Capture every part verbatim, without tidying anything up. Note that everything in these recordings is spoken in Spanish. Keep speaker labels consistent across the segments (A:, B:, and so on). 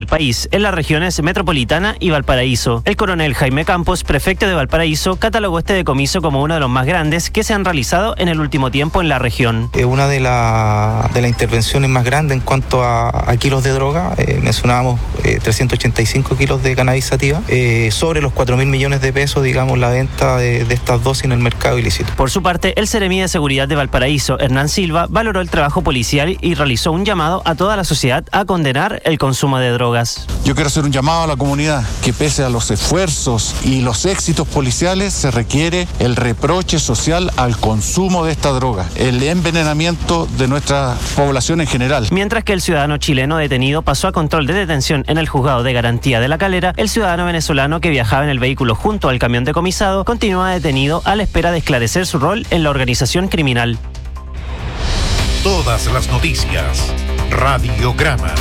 A: país, en las regiones Metropolitana y Valparaíso. El coronel Jaime Campos, prefecto de Valparaíso, catalogó este decomiso como uno de los más grandes que se han realizado en el último tiempo en la región.
B: Es una de las de las intervenciones más grandes en cuanto a, a kilos de droga. Eh, mencionábamos eh, trescientos ochenta y cinco kilos de cannabis sativa, eh, sobre los cuatro mil millones de pesos, digamos, la venta de, de estas dosis en el mercado ilícito.
A: Por su parte, el Seremi de Seguridad de Valparaíso, Hernán Silva, valoró el trabajo policial y realizó un llamado a toda la sociedad a condenar el consumo de drogas.
C: Yo quiero hacer un llamado a la comunidad que pese a los esfuerzos y los éxitos policiales se requiere el reproche social al consumo de esta droga, el envenenamiento de nuestra población en general.
A: Mientras que el ciudadano chileno detenido pasó a control de detención en el juzgado de garantía de La Calera, el ciudadano venezolano que viajaba en el vehículo junto al camión decomisado continúa detenido a la espera de esclarecer su rol en la organización criminal.
D: Todas las noticias. Radiograma.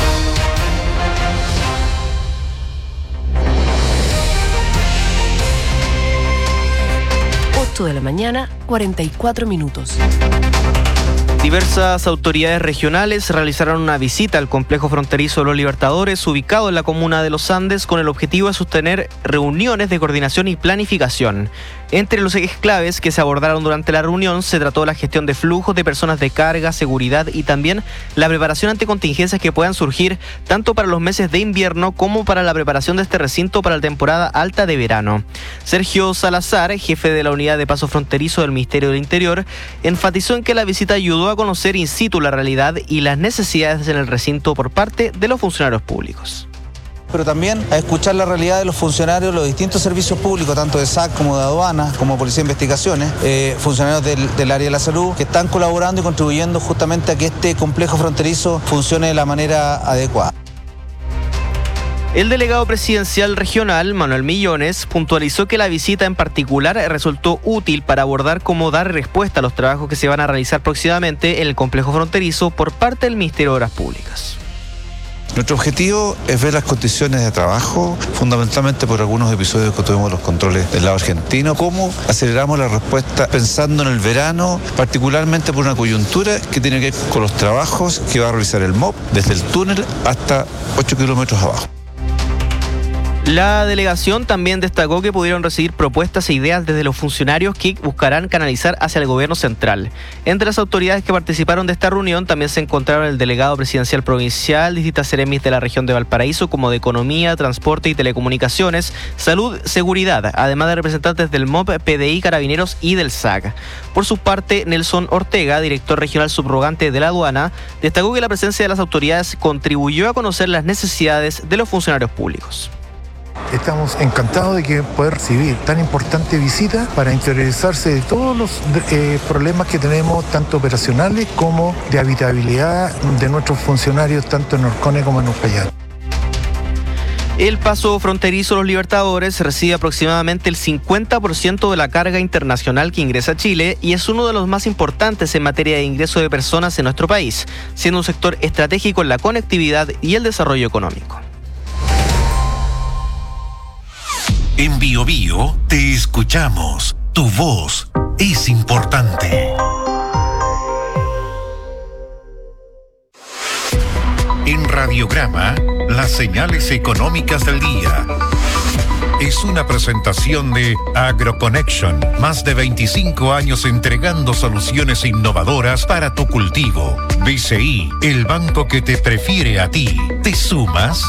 E: ocho de la mañana, cuarenta y cuatro minutos.
F: Diversas autoridades regionales realizaron una visita al complejo fronterizo de Los Libertadores, ubicado en la comuna de Los Andes, con el objetivo de sostener reuniones de coordinación y planificación. Entre los ejes claves que se abordaron durante la reunión se trató la gestión de flujos de personas de carga, seguridad y también la preparación ante contingencias que puedan surgir tanto para los meses de invierno como para la preparación de este recinto para la temporada alta de verano. Sergio Salazar, jefe de la unidad de paso fronterizo del Ministerio del Interior, enfatizó en que la visita ayudó a conocer in situ la realidad y las necesidades en el recinto por parte de los funcionarios públicos.
G: Pero también a escuchar la realidad de los funcionarios de los distintos servicios públicos, tanto de S A C como de aduanas, como Policía de Investigaciones, eh, funcionarios del, del área de la salud, que están colaborando y contribuyendo justamente a que este complejo fronterizo funcione de la manera adecuada.
F: El delegado presidencial regional, Manuel Millones, puntualizó que la visita en particular resultó útil para abordar cómo dar respuesta a los trabajos que se van a realizar próximamente en el complejo fronterizo por parte del Ministerio de Obras Públicas.
H: Nuestro objetivo es ver las condiciones de trabajo, fundamentalmente por algunos episodios que tuvimos los controles del lado argentino, cómo aceleramos la respuesta pensando en el verano, particularmente por una coyuntura que tiene que ver con los trabajos que va a realizar el M O P desde el túnel hasta ocho kilómetros abajo.
F: La delegación también destacó que pudieron recibir propuestas e ideas desde los funcionarios que buscarán canalizar hacia el gobierno central. Entre las autoridades que participaron de esta reunión también se encontraron el delegado presidencial provincial, distintas seremis de la región de Valparaíso como de Economía, Transporte y Telecomunicaciones, Salud, Seguridad, además de representantes del M O P, P D I, Carabineros y del S A C. Por su parte, Nelson Ortega, director regional subrogante de la aduana, destacó que la presencia de las autoridades contribuyó a conocer las necesidades de los funcionarios públicos.
I: Estamos encantados de que poder recibir tan importante visita para interiorizarse de todos los eh, problemas que tenemos, tanto operacionales como de habitabilidad de nuestros funcionarios, tanto en Orcone como en Uspallata.
F: El paso fronterizo Los Libertadores recibe aproximadamente el cincuenta por ciento de la carga internacional que ingresa a Chile y es uno de los más importantes en materia de ingreso de personas en nuestro país, siendo un sector estratégico en la conectividad y el desarrollo económico.
D: En Bio Bio te escuchamos. Tu voz es importante. En Radiograma, las señales económicas del día. Es una presentación de AgroConnection. Más de veinticinco años entregando soluciones innovadoras para tu cultivo. B C I, el banco que te prefiere a ti. ¿Te sumas?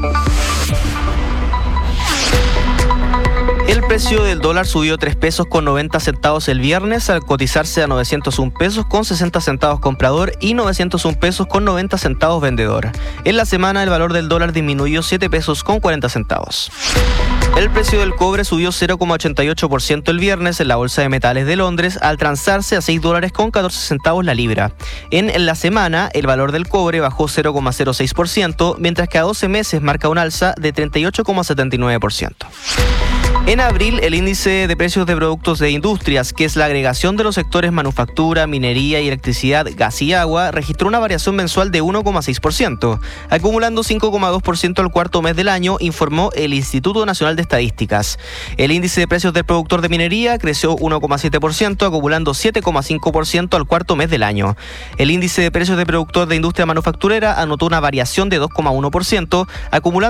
F: El precio del dólar subió tres pesos con noventa centavos el viernes al cotizarse a novecientos un pesos con sesenta centavos comprador y novecientos un pesos con noventa centavos vendedor. En la semana el valor del dólar disminuyó siete pesos con cuarenta centavos. El precio del cobre subió cero coma ochenta y ocho por ciento el viernes en la Bolsa de Metales de Londres al transarse a seis dólares con catorce centavos la libra. En la semana el valor del cobre bajó cero coma cero seis por ciento, mientras que a doce meses marca un alza de treinta y ocho coma setenta y nueve por ciento. En abril, el índice de precios de productos de industrias, que es la agregación de los sectores manufactura, minería y electricidad, gas y agua, registró una variación mensual de uno coma seis por ciento, acumulando cinco coma dos por ciento al cuarto mes del año, informó el Instituto Nacional de Estadísticas. El índice de precios del productor de minería creció uno coma siete por ciento, acumulando siete coma cinco por ciento al cuarto mes del año. El índice de precios de productor de industria manufacturera anotó una variación de dos coma uno por ciento, acumulando